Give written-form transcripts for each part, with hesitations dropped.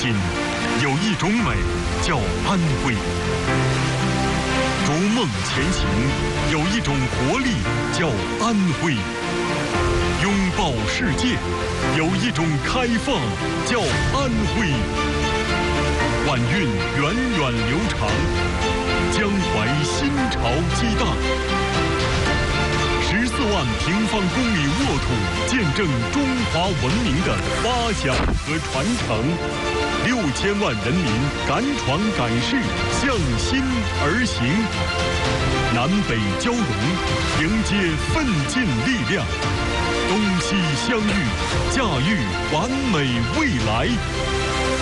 今，有一种美叫安徽；逐梦前行，有一种活力叫安徽；拥抱世界，有一种开放叫安徽。晚运源远流长，江淮新潮激荡。14万平方公里沃土，见证中华文明的发祥和传承。6000万人民敢闯敢试，向心而行。南北交融，迎接奋进力量。东西相遇，驾驭完美未来。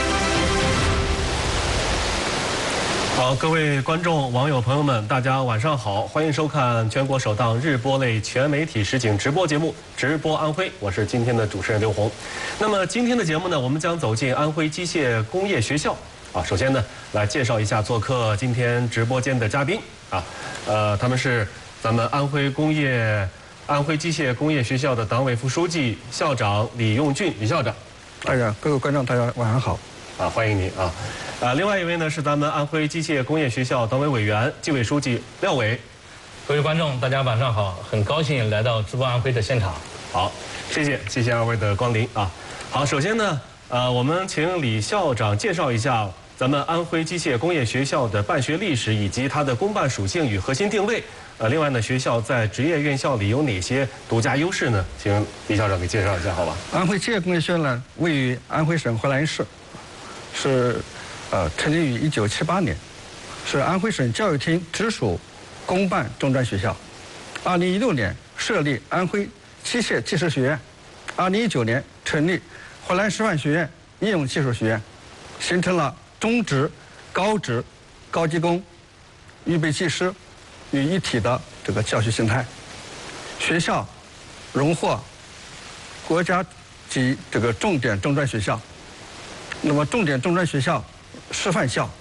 好，各位观众、网友朋友们，大家晚上好，欢迎收看全国首档日播类全媒体实景直播节目《直播安徽》，我是今天的主持人刘红。那么今天的节目呢，我们将走进安徽机械工业学校啊。首先呢，来介绍一下做客今天直播间的嘉宾啊，他们是咱们安徽机械工业学校的党委副书记、校长李用俊李校长。 各位观众，大家晚上好。 啊，欢迎您啊！另外一位呢是咱们安徽机械工业学校党委委员、纪委书记廖伟。 各位观众，大家晚上好，很高兴来到直播安徽的现场。 好，谢谢二位的光临啊！好，首先呢，我们请李校长介绍一下咱们安徽机械工业学校的办学历史以及它的公办属性与核心定位。另外呢，学校在职业院校里有哪些独家优势呢？请李校长给介绍一下，好吧？ 安徽机械工业学校呢，位于安徽省淮南市。是，成立于1978年，是安徽省教育厅直属公办中专学校。2016年设立安徽机械技师学院，2019年成立淮南师范学院应用技术学院，形成了中职、高职、高级工、预备技师于一体的这个教学形态。学校荣获国家级这个重点中专学校。那么，重点中专学校示范校，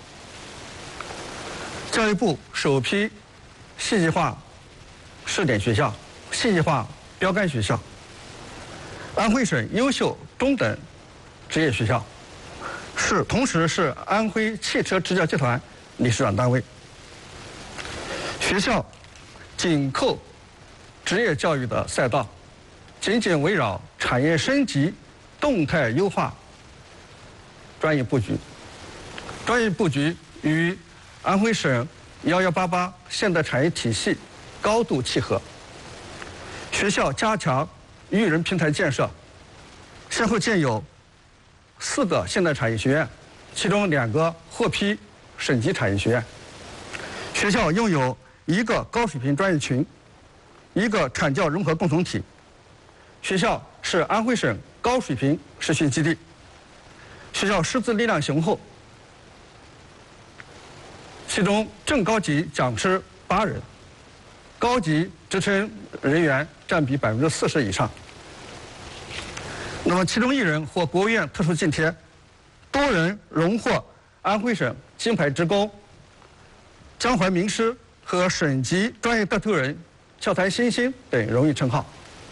教育部首批戏剧化试点学校、戏剧化标杆学校，安徽省优秀中等职业学校，同时是安徽汽车制造集团理事长单位。学校紧扣职业教育的赛道，紧紧围绕产业升级、动态优化。专业布局与安徽省1188现代产业体系高度契合。学校加强育人平台建设，先后建有4个现代产业学院，其中2个获批省级产业学院。学校拥有1个高水平专业群，1个产教融合共同体。学校是安徽省高水平实训基地。学校师资力量雄厚，其中正高级讲师8人，高级职称人员占比40%以上。那么，其中1人获国务院特殊津贴，多人荣获安徽省金牌职工、江淮名师和省级专业带头人、教坛新星等荣誉称号。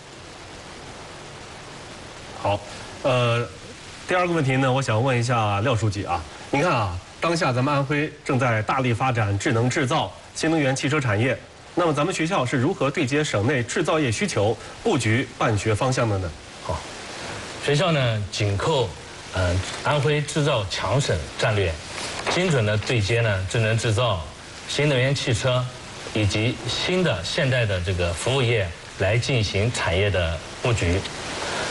好，第二个问题呢，我想问一下廖书记啊，您看啊，当下咱们安徽正在大力发展智能制造、新能源汽车产业，那么咱们学校是如何对接省内制造业需求、布局办学方向的呢？ 好，学校呢紧扣安徽制造强省战略，精准的对接呢智能制造、新能源汽车以及新的现代的这个服务业来进行产业的布局。